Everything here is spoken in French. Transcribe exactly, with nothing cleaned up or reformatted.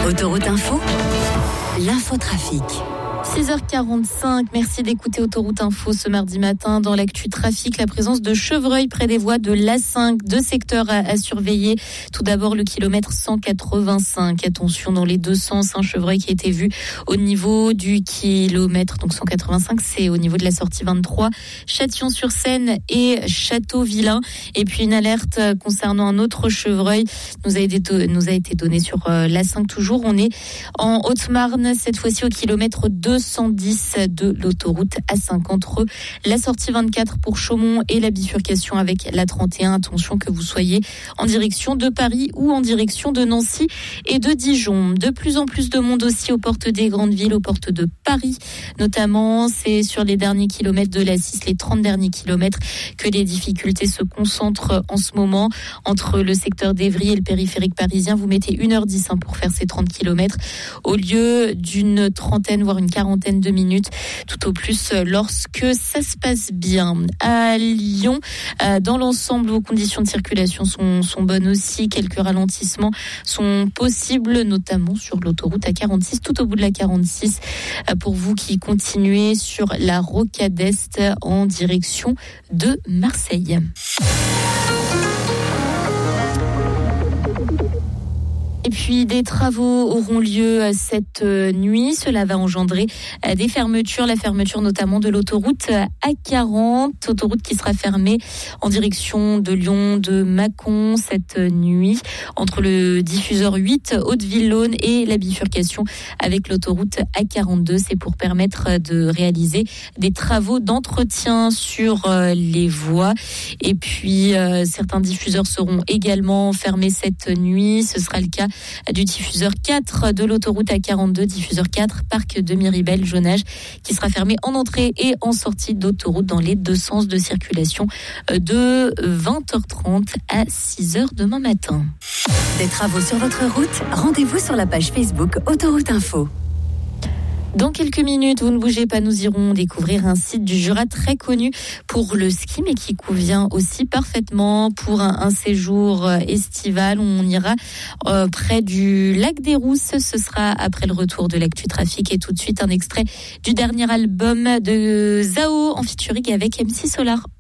Autoroute Info, l'infotrafic. six heures quarante-cinq, merci d'écouter Autoroute Info ce mardi matin. Dans l'actu trafic, la présence de chevreuils près des voies de l'A cinq, deux secteurs à, à surveiller. Tout d'abord le kilomètre cent quatre-vingt-cinq, attention dans les deux sens, un chevreuil qui a été vu au niveau du kilomètre donc cent quatre-vingt-cinq, c'est au niveau de la sortie vingt-trois, Châtillon-sur-Seine et Château-Vilain. Et puis une alerte concernant un autre chevreuil nous a été, nous a été donnée sur l'A cinq toujours. On est en Haute-Marne, cette fois-ci au kilomètre deux cent dix de l'autoroute A cinq entre la sortie vingt-quatre pour Chaumont et la bifurcation avec la trente et un. Attention que vous soyez en direction de Paris ou en direction de Nancy et de Dijon. De plus en plus de monde aussi aux portes des grandes villes, aux portes de Paris notamment. C'est sur les derniers kilomètres de l'A six, les trente derniers kilomètres, que les difficultés se concentrent en ce moment. Entre le secteur d'Évry et le périphérique parisien, vous mettez une heure dix hein, pour faire ces trente kilomètres au lieu d'une trentaine voire une quarantaine de minutes tout au plus lorsque ça se passe bien. À Lyon, dans l'ensemble, vos conditions de circulation sont, sont bonnes aussi. Quelques ralentissements sont possibles, notamment sur l'autoroute A quarante-six, tout au bout de la quarante-six, pour vous qui continuez sur la Rocade Est en direction de Marseille. Et puis des travaux auront lieu cette nuit. Cela va engendrer des fermetures, la fermeture notamment de l'autoroute A quarante, autoroute qui sera fermée en direction de Lyon, de Mâcon cette nuit, entre le diffuseur huit Haute-Ville-Laune et la bifurcation avec l'autoroute A quarante-deux. C'est pour permettre de réaliser des travaux d'entretien sur les voies. Et puis euh, certains diffuseurs seront également fermés cette nuit. Ce sera le cas du diffuseur quatre de l'autoroute A quarante-deux, diffuseur quatre, parc de Miribel-Jonage, qui sera fermé en entrée et en sortie d'autoroute dans les deux sens de circulation de vingt heures trente à six heures demain matin. Des travaux sur votre route, rendez-vous sur la page Facebook Autoroute Info. Dans quelques minutes, vous ne bougez pas, nous irons découvrir un site du Jura très connu pour le ski, mais qui convient aussi parfaitement pour un, un séjour estival. On ira euh, près du lac des Rousses. Ce sera après le retour de l'actu trafic. Et tout de suite, un extrait du dernier album de Zao en featuring avec M C Solar.